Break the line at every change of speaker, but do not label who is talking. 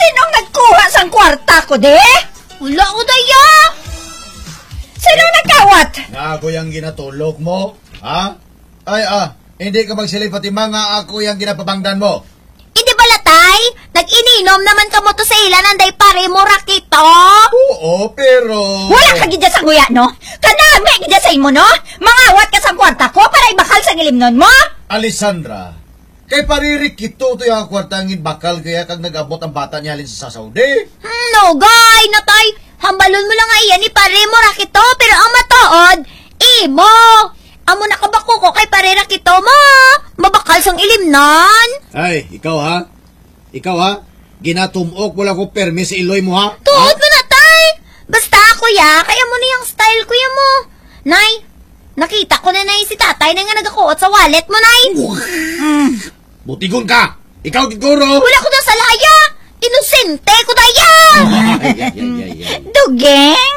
Sinong nagkuha sang kwarta ko, de?
Wala ko daya.
Sinong nagkawat?
Na ako yung ginatulog mo, ha? Ay, hindi ka magsilip pati mga ako yung ginapabangdan mo.
Hindi bala, tay? Nag-ininom naman ka mo to sa ilan, anday pare mo rakito.
Oo, pero...
Wala ka gidya sa nguya, no? Kanami gidya sa imo, no? Mangawat ka sa kwarta ko para ibakal sa gilimnon mo?
Alessandra, kay paririk ito to yung kwartangin bakal kaya kag nag-abot ang bata niya halin sa Saudi.
No, gay, na tay. Hambalon mo lang iyan ni pare mo rakito, pero ang matuod, imo. Amo nakabako ko kay pare rakito mo. Mabakal sang ilimnon.
Ay, ikaw ha? Ikaw ha? Ginatumok wala ko permi sa iloy mo ha?
Tuod mo na, tay. Basta ako ya, kaya mo na yung style kuya mo. Nay, nakita ko na si tatay na nga nagakuot sa wallet mo, nay.
Butigon ka! Ikaw siguro!
Wala ko na sa laya. Inosente ko daya.
Ay.
Dugeng?